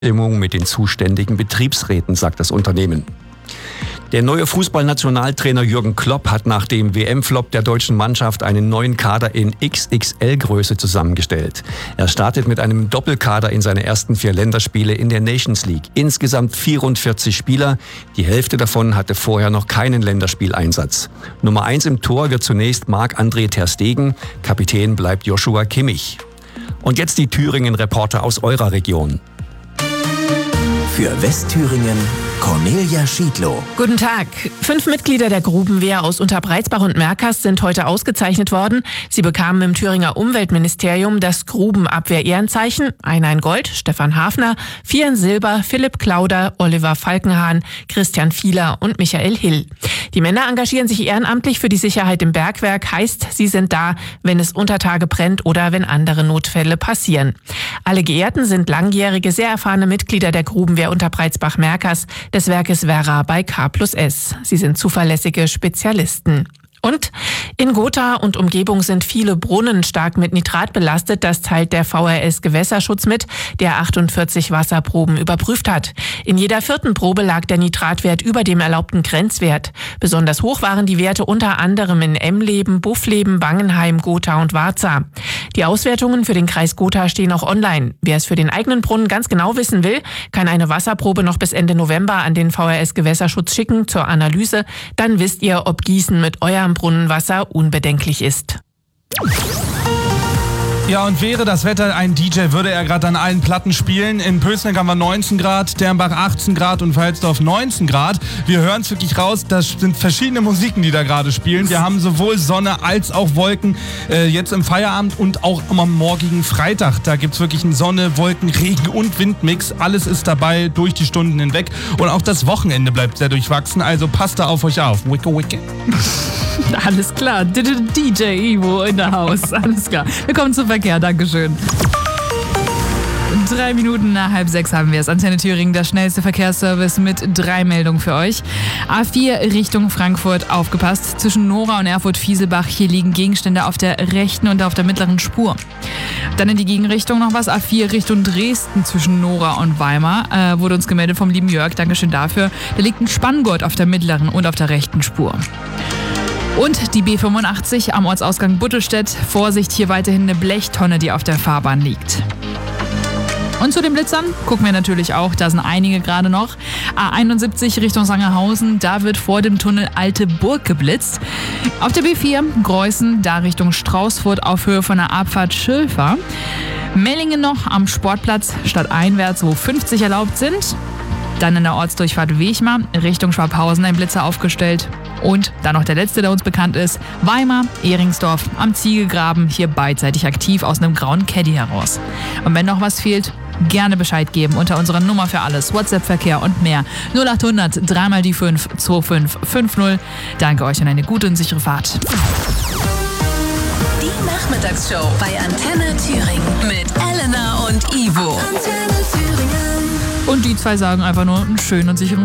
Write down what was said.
Stimmung mit den zuständigen Betriebsräten, sagt das Unternehmen. Der neue Fußballnationaltrainer Jürgen Klopp hat nach dem WM-Flop der deutschen Mannschaft einen neuen Kader in XXL-Größe zusammengestellt. Er startet mit einem Doppelkader in seine ersten 4 Länderspiele in der Nations League. Insgesamt 44 Spieler. Die Hälfte davon hatte vorher noch keinen Länderspieleinsatz. Nummer 1 im Tor wird zunächst Marc-André ter Stegen. Kapitän bleibt Joshua Kimmich. Und jetzt die Thüringen-Reporter aus eurer Region. Für Westthüringen Cornelia Schiedlow. Guten Tag. 5 Mitglieder der Grubenwehr aus Unterbreizbach und Merkers sind heute ausgezeichnet worden. Sie bekamen im Thüringer Umweltministerium das Grubenabwehr-Ehrenzeichen. Einer in Gold, Stefan Hafner, 4 in Silber, Philipp Klauder, Oliver Falkenhahn, Christian Fieler und Michael Hill. Die Männer engagieren sich ehrenamtlich für die Sicherheit im Bergwerk. Heißt, sie sind da, wenn es unter Tage brennt oder wenn andere Notfälle passieren. Alle Geehrten sind langjährige, sehr erfahrene Mitglieder der Grubenwehr Unterbreizbach-Merkers des Werkes Werra bei K+S. Sie sind zuverlässige Spezialisten. Und in Gotha und Umgebung sind viele Brunnen stark mit Nitrat belastet. Das teilt der VRS Gewässerschutz mit, der 48 Wasserproben überprüft hat. In jeder 4. Probe lag der Nitratwert über dem erlaubten Grenzwert. Besonders hoch waren die Werte unter anderem in Emleben, Buffleben, Bangenheim, Gotha und Warza. Die Auswertungen für den Kreis Gotha stehen auch online. Wer es für den eigenen Brunnen ganz genau wissen will, kann eine Wasserprobe noch bis Ende November an den VRS Gewässerschutz schicken zur Analyse. Dann wisst ihr, ob Gießen mit eurem Brunnenwasser unbedenklich ist. Ja, und wäre das Wetter ein DJ, würde er gerade an allen Platten spielen. In Pößneck haben wir 19 Grad, Dernbach 18 Grad und Veitsdorf 19 Grad. Wir hören es wirklich raus, das sind verschiedene Musiken, die da gerade spielen. Wir haben sowohl Sonne als auch Wolken jetzt im Feierabend und auch am morgigen Freitag. Da gibt es wirklich einen Sonne, Wolken, Regen und Windmix. Alles ist dabei durch die Stunden hinweg. Und auch das Wochenende bleibt sehr durchwachsen, also passt da auf euch auf. Wicke, wicke. Alles klar, DJ Ivo in der Haus. Alles klar. Wir kommen zum Verkehr, Dankeschön. 3 Minuten nach 5:30 haben wir es. Antenne Thüringen, der schnellste Verkehrsservice mit 3 Meldungen für euch. A4 Richtung Frankfurt, aufgepasst. Zwischen Nora und Erfurt-Fieselbach, hier liegen Gegenstände auf der rechten und auf der mittleren Spur. Dann in die Gegenrichtung noch was. A4 Richtung Dresden zwischen Nora und Weimar. Wurde uns gemeldet vom lieben Jörg, Dankeschön dafür. Da liegt ein Spanngurt auf der mittleren und auf der rechten Spur. Und die B85 am Ortsausgang Buttelstedt. Vorsicht, hier weiterhin eine Blechtonne, die auf der Fahrbahn liegt. Und zu den Blitzern gucken wir natürlich auch, da sind einige gerade noch. A71 Richtung Sangerhausen, da wird vor dem Tunnel Alte Burg geblitzt. Auf der B4 Greußen, da Richtung Straußfurt auf Höhe von der Abfahrt Schilfer. Mellingen noch am Sportplatz stadteinwärts, wo 50 erlaubt sind. Dann in der Ortsdurchfahrt Wechmar Richtung Schwabhausen ein Blitzer aufgestellt. Und dann noch der letzte, der uns bekannt ist, Weimar, Ehringsdorf am Ziegelgraben, hier beidseitig aktiv aus einem grauen Caddy heraus. Und wenn noch was fehlt, gerne Bescheid geben unter unserer Nummer für alles, WhatsApp-Verkehr und mehr. 0800 3 die 5 2550. Danke euch und eine gute und sichere Fahrt. Die Nachmittagsshow bei Antenne Thüringen mit Elena und Ivo. Und die 2 sagen einfach nur einen schönen und sicheren